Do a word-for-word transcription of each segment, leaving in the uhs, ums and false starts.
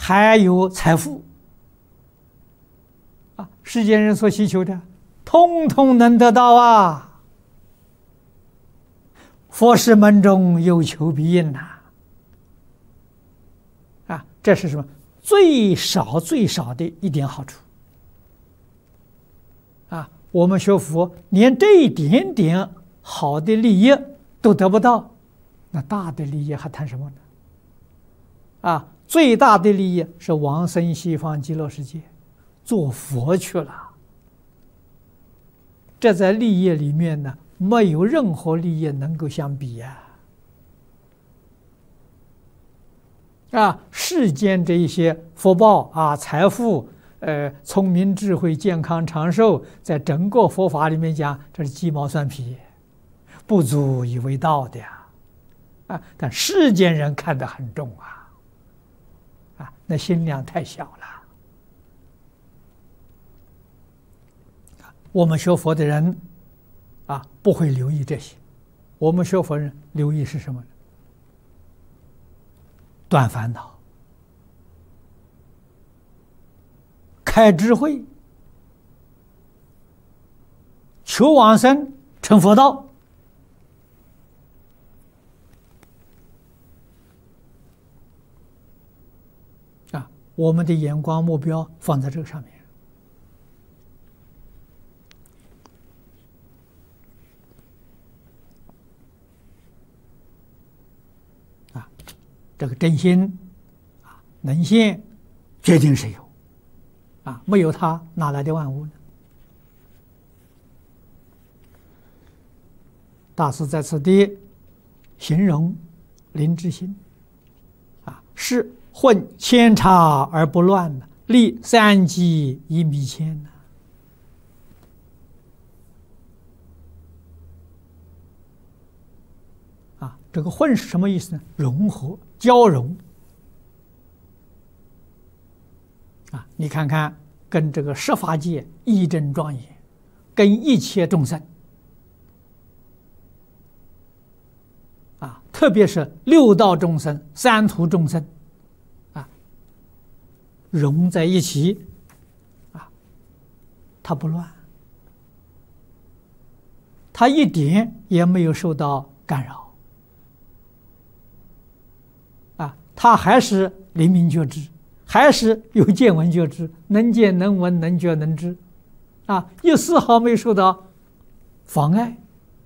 还有财富啊，世间人所希求的，通通能得到啊！佛事门中有求必应呐！啊，这是什么？最少最少的一点好处啊！我们学佛连这一点点好的利益都得不到，那大的利益还谈什么呢？啊，最大的利益是往生西方极乐世界，做佛去了。这在利益里面呢，没有任何利益能够相比呀！啊，世间这一些福报啊、财富、呃、聪明、智慧、健康、长寿，在整个佛法里面讲，这是鸡毛蒜皮，不足以为道的呀！啊，但世间人看得很重啊，啊，那心量太小了。我们学佛的人啊，不会留意这些。我们学佛人留意是什么呢？断烦恼、开智慧、求往生、成佛道。啊，我们的眼光目标放在这个上面。这个真心啊，能现，决定是有啊，没有它哪来的万物呢？大师在此地形容灵之心啊，是混千差而不乱的，立三机以弥谦呢。啊，这个混是什么意思呢？融合、交融。啊，你看看，跟这个十法界义正庄严，跟一切众生，啊，特别是六道众生、三途众生，啊，融在一起，啊，它不乱，它一点也没有受到干扰。他还是灵明觉知，还是有见闻觉知，能见能闻能觉能知，啊，一丝毫没受到妨碍，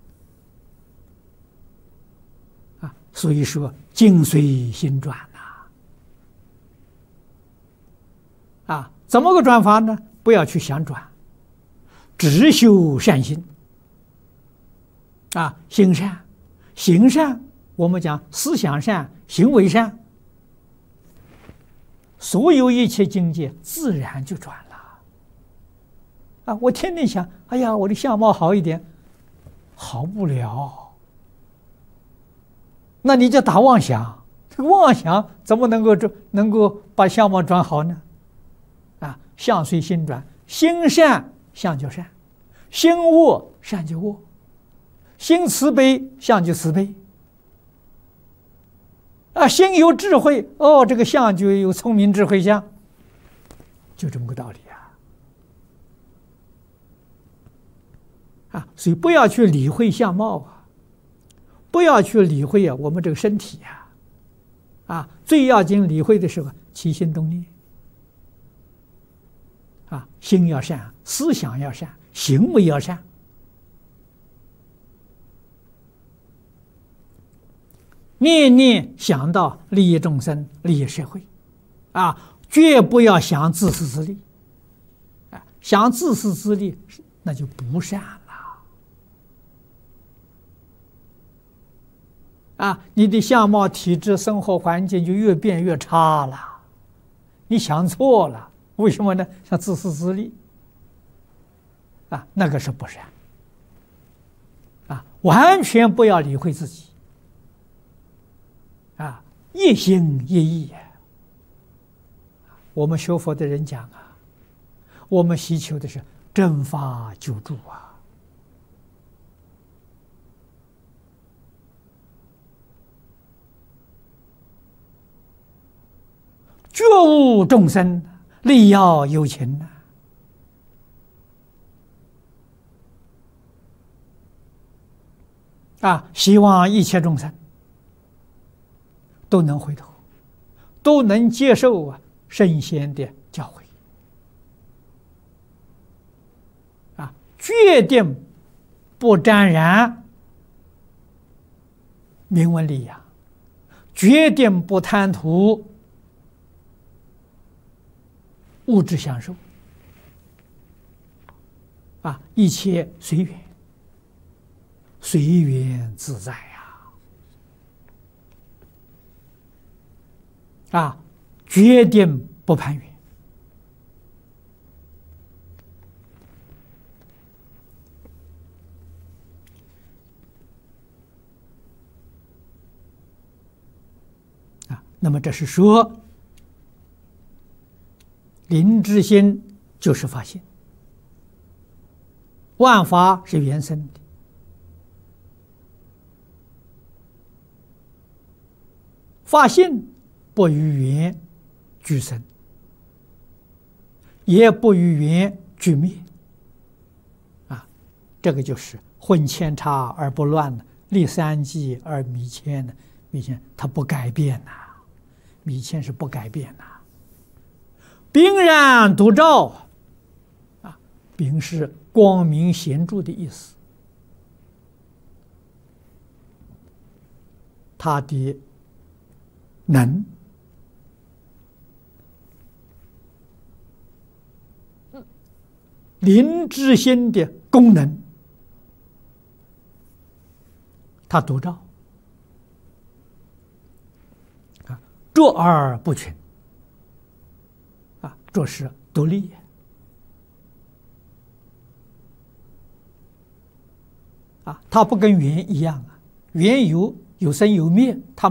啊，所以说境随心转呐，啊，怎么个转法呢？不要去想转，只修善心，啊，行善，行善，我们讲思想善，行为善。所有一切境界自然就转了啊！我天天想，哎呀，我的相貌好一点，好不了。那你就打妄想，这个妄想怎么能够能够把相貌转好呢？啊，相随心转，心善相就善，心恶善就恶，心慈悲相就慈悲。啊，心有智慧哦，这个相就有聪明智慧相，就这么个道理啊！啊，所以不要去理会相貌啊，不要去理会啊我们这个身体呀，啊，最要紧理会的是吧，起心动念，啊，心要善，思想要善，行为要善。念念想到利益众生、利益社会，啊，绝不要想自私自利，啊，想自私自利那就不善了，啊，你的相貌、体质、生活环境就越变越差了，你想错了，为什么呢？想自私自利，啊，那个是不善，啊，完全不要理会自己。啊，一心一意呀！我们学佛的人讲啊，我们希求的是正法久住啊， 觉悟众生，力要有情呐。啊，希望一切众生都能回头，都能接受啊圣贤的教诲。啊，决定不沾染名闻利养，决定不贪图物质享受。啊，一切随缘，随缘自在呀！啊，决定不攀缘。啊，那么这是说，灵知心就是法性，万法是缘生的。法性不与缘俱生，也不与缘俱灭。啊，这个就是混千差而不乱的，立三际而弥谦的。弥谦它不改变呐、啊，弥谦是不改变呐、啊。彬然独照，啊，彬是光明显著的意思。它的能灵知心的功能，它独照啊，卓而不群啊，卓是独立啊，它不跟缘一样啊，缘有有生有灭，它